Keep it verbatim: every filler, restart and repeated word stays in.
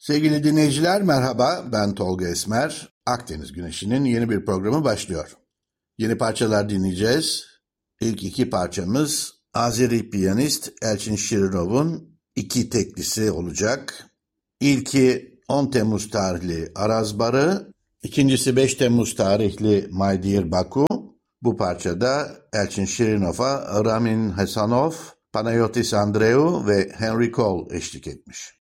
Sevgili dinleyiciler merhaba, ben Tolga Esmer. Akdeniz Güneşi'nin yeni bir programı başlıyor. Yeni parçalar dinleyeceğiz. İlk iki parçamız Azeri piyanist Elçin Şirinov'un iki teklisi olacak. İlki on Temmuz tarihli Araz Barı, ikincisi beş Temmuz tarihli My Dear Baku. Bu parçada Elçin Şirinov'a Ramin Hasanov, Panayotis Andreou ve Henry Cole eşlik etmiş.